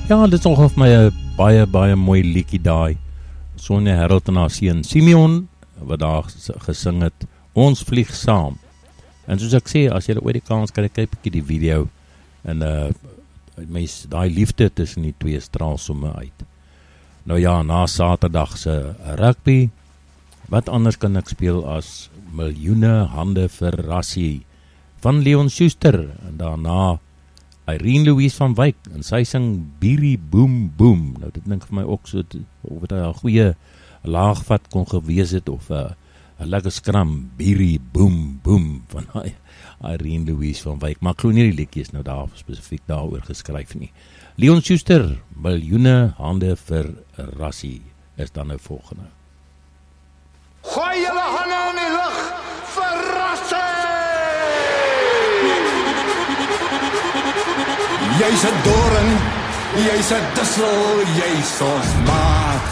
Ja, dit is nog vir my 'n baie mooi liedjie daai. Sonja Herald en haar seun Simeon wat daar gesing het, Ons vlieg saam. En soos ek sê, as jy ooit die kans kry, kyk 'n bietjie die video en mens daai liefde tussen die twee straal somme uit. Nou ja, na Saterdag se rugby, wat anders kan ek speel as Miljoene Hande vir Rassie van Leon Schuster en daarna Irene Louise van Wyk en sy sing Bierie Boom Boom. Nou dit dink vir my ook so of dit 'n goeie laagvat kon gewees het of 'n lekker skram Bierie Boom Boom van Irene Louise van Wyk. Maar ek glo nie die liedjie is nou daar spesifiek daaroor geskryf nie. Leon Schuster, Miljoene Hande vir Rassie is dan nou volgende. Gooi julle hande in die lug vir Rassie! Jy's 'n doring, jy's 'n dissel, jy's ons maat.